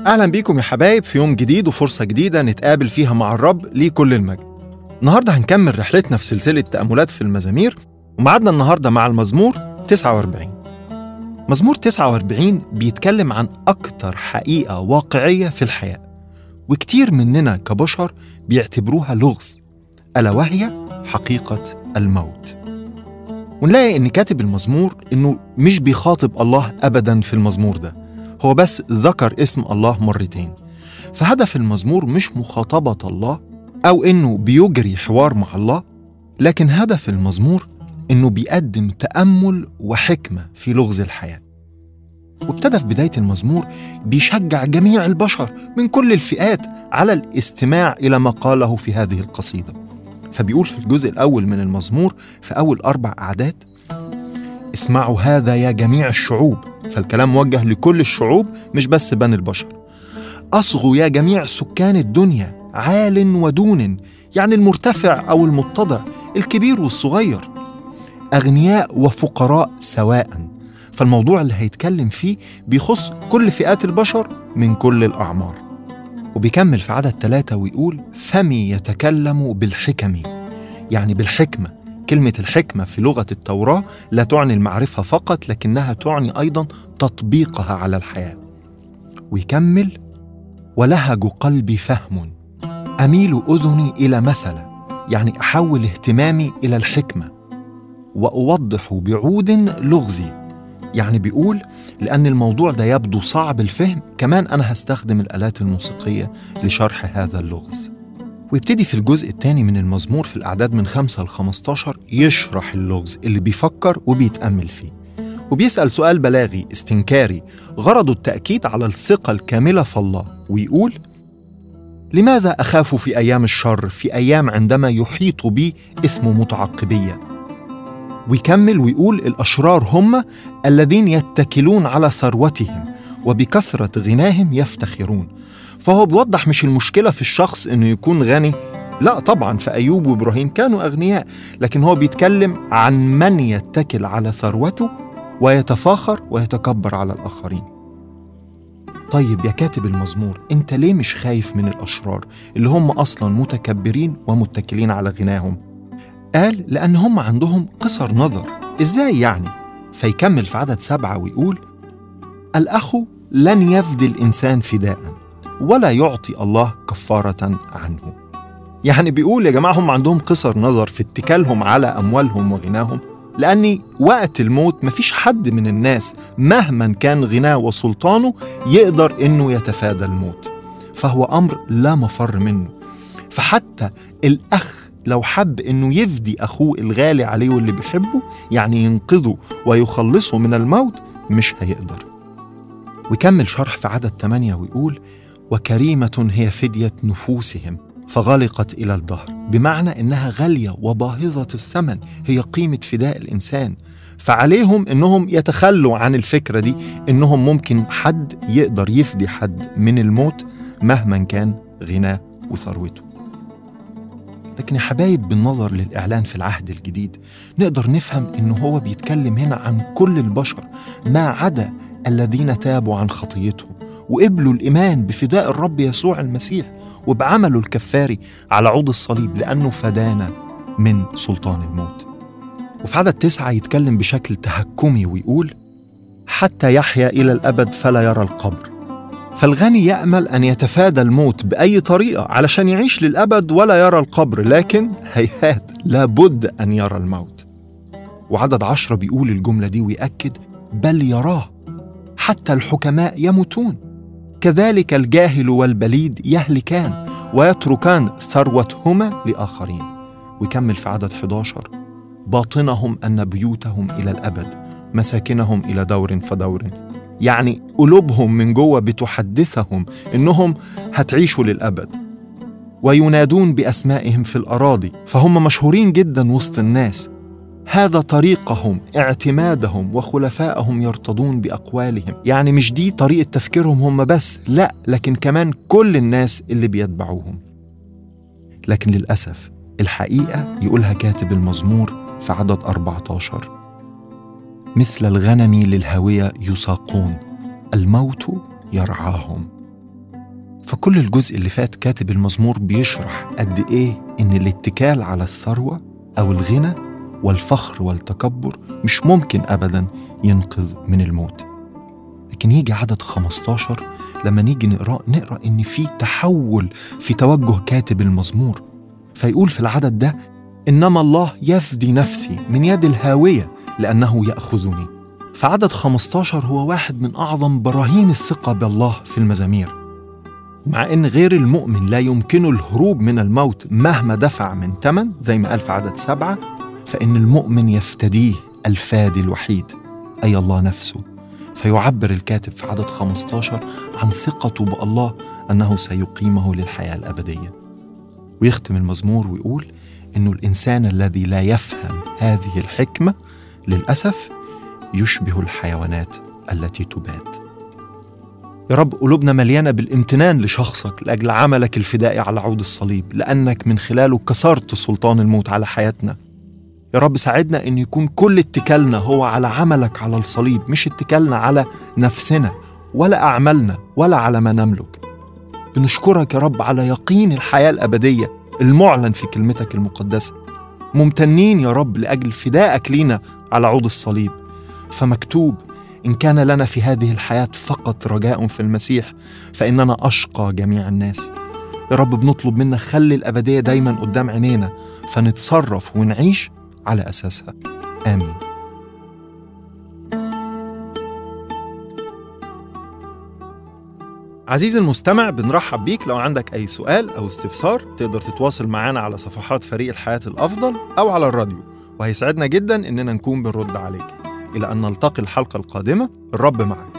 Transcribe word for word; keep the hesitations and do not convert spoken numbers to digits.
أهلا بيكم يا حبايب في يوم جديد وفرصة جديدة نتقابل فيها مع الرب ليه كل المجد. النهاردة هنكمل رحلتنا في سلسلة تأملات في المزامير، ومعادنا النهاردة مع المزمور تسعة وأربعين. مزمور تسعة وأربعين بيتكلم عن أكتر حقيقة واقعية في الحياة، وكتير مننا كبشر بيعتبروها لغز، ألا وهي حقيقة الموت. ونلاقي إن كاتب المزمور إنه مش بيخاطب الله أبداً في المزمور ده، هو بس ذكر اسم الله مرتين. فهدف المزمور مش مخاطبة الله أو إنه بيجري حوار مع الله، لكن هدف المزمور إنه بيقدم تأمل وحكمة في لغز الحياة. وابتدى في بداية المزمور بيشجع جميع البشر من كل الفئات على الاستماع إلى ما قاله في هذه القصيدة. فبيقول في الجزء الأول من المزمور في أول أربع أعداد: اسمعوا هذا يا جميع الشعوب، فالكلام موجه لكل الشعوب مش بس بني البشر. أصغوا يا جميع سكان الدنيا، عال ودون، يعني المرتفع أو المتضع، الكبير والصغير، أغنياء وفقراء سواء. فالموضوع اللي هيتكلم فيه بيخص كل فئات البشر من كل الأعمار. وبيكمل في عدد ثلاثة ويقول: فمي يتكلم بالحكم، يعني بالحكمة. كلمة الحكمة في لغة التوراة لا تعني المعرفة فقط، لكنها تعني أيضا تطبيقها على الحياة. ويكمل: ولهج قلبي فهم، أميل أذني إلى مثل، يعني أحول اهتمامي إلى الحكمة، وأوضح بعود لغزي. يعني بيقول لأن الموضوع ده يبدو صعب الفهم، كمان أنا هستخدم الآلات الموسيقية لشرح هذا اللغز. ويبتدي في الجزء الثاني من المزمور في الأعداد من خمسة لخمستاشر يشرح اللغز اللي بيفكر وبيتأمل فيه، وبيسأل سؤال بلاغي استنكاري غرضه التأكيد على الثقة الكاملة في الله. ويقول: لماذا أخاف في أيام الشر، في أيام عندما يحيط بي اسم متعقبية؟ ويكمل ويقول: الأشرار هم الذين يتكلون على ثروتهم وبكثرة غناهم يفتخرون. فهو بيوضح مش المشكلة في الشخص إنه يكون غني، لا طبعا، فأيوب وإبراهيم كانوا أغنياء، لكن هو بيتكلم عن من يتكل على ثروته ويتفاخر ويتكبر على الآخرين. طيب يا كاتب المزمور، أنت ليه مش خايف من الأشرار اللي هم أصلا متكبرين ومتكلين على غناهم؟ قال: لأن هم عندهم قصر نظر. إزاي يعني؟ فيكمل في عدد سبعة ويقول: الأخ لن يفدي الإنسان فداء، ولا يعطي الله كفارة عنه. يعني بيقول يا جماعة هم عندهم قصر نظر في اتكالهم على أموالهم وغناهم، لأن وقت الموت مفيش حد من الناس مهما كان غناه وسلطانه يقدر إنه يتفادى الموت، فهو أمر لا مفر منه. فحتى الأخ لو حب إنه يفدي أخوه الغالي عليه واللي بيحبه، يعني ينقذه ويخلصه من الموت، مش هيقدر. ويكمل شرح في عدد ثمانية ويقول: وكريمة هي فدية نفوسهم فغلقت إلى الدهر، بمعنى إنها غالية وباهظة الثمن، هي قيمة فداء الإنسان. فعليهم إنهم يتخلوا عن الفكرة دي، إنهم ممكن حد يقدر يفدي حد من الموت مهما كان غناه وثروته. لكن يا حبايب، بالنظر للإعلان في العهد الجديد نقدر نفهم إنه هو بيتكلم هنا عن كل البشر ما عدا الذين تابوا عن خطيتهم وقبلوا الإيمان بفداء الرب يسوع المسيح وبعمله الكفاري على عود الصليب، لأنه فدانا من سلطان الموت. وفي عدد تسعة يتكلم بشكل تهكمي ويقول: حتى يحيا إلى الأبد فلا يرى القبر. فالغني يأمل أن يتفادى الموت بأي طريقة علشان يعيش للأبد ولا يرى القبر، لكن هيهات لابد أن يرى الموت. وعدد عشرة بيقول الجملة دي ويأكد: بل يراه. حتى الحكماء يموتون، كذلك الجاهل والبليد يهلكان ويتركان ثروتهما لآخرين. ويكمل في عدد إحدى عشر: باطنهم أن بيوتهم إلى الأبد، مساكنهم إلى دور فدور. يعني قلوبهم من جوه بتحدثهم إنهم هتعيشوا للأبد. وينادون بأسمائهم في الأراضي، فهم مشهورين جدا وسط الناس. هذا طريقهم، اعتمادهم، وخلفائهم يرتضون بأقوالهم. يعني مش دي طريقة تفكيرهم هم بس، لا، لكن كمان كل الناس اللي بيتبعوهم. لكن للأسف الحقيقة يقولها كاتب المزمور في عدد أربعة عشر: مثل الغنم للهوية يساقون، الموت يرعاهم. فكل الجزء اللي فات كاتب المزمور بيشرح قد إيه إن الاتكال على الثروة أو الغنى والفخر والتكبر مش ممكن أبداً ينقذ من الموت. لكن يجي عدد خمستاشر لما نيجي نقرأ نقرأ إن في تحول في توجه كاتب المزمور، فيقول في العدد ده: إنما الله يفدي نفسي من يد الهاوية لأنه يأخذني. فعدد خمستاشر هو واحد من أعظم براهين الثقة بالله في المزامير. مع إن غير المؤمن لا يمكنه الهروب من الموت مهما دفع من ثمن زي ما قال في عدد سبعة، فإن المؤمن يفتديه الفادي الوحيد أي الله نفسه. فيعبر الكاتب في عدد خمستاشر عن ثقته بالله أنه سيقيمه للحياة الأبدية. ويختم المزمور ويقول إنه الإنسان الذي لا يفهم هذه الحكمة للأسف يشبه الحيوانات التي تبات. يا رب قلوبنا مليانة بالامتنان لشخصك لأجل عملك الفدائي على عود الصليب، لأنك من خلاله كسرت سلطان الموت على حياتنا. يا رب ساعدنا أن يكون كل اتكالنا هو على عملك على الصليب، مش اتكالنا على نفسنا ولا أعمالنا ولا على ما نملك. بنشكرك يا رب على يقين الحياة الأبدية المعلن في كلمتك المقدسة. ممتنين يا رب لأجل فدائك لينا على عود الصليب، فمكتوب: إن كان لنا في هذه الحياة فقط رجاء في المسيح فإننا أشقى جميع الناس. يا رب بنطلب منك خلي الأبدية دايما قدام عينينا فنتصرف ونعيش على أساسها. آمين. عزيزي المستمع، بنرحب بيك. لو عندك أي سؤال أو استفسار تقدر تتواصل معنا على صفحات فريق الحياة الأفضل أو على الراديو، وهيسعدنا جدا إننا نكون بنرد عليك. إلى أن نلتقي الحلقة القادمة، الرب معك.